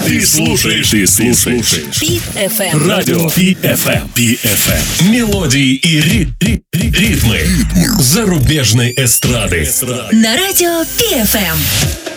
Ты слушаешь Пит-ФМ. радио Пит-ФМ. Мелодии и ритмы зарубежной эстрады. На радио Пит-ФМ.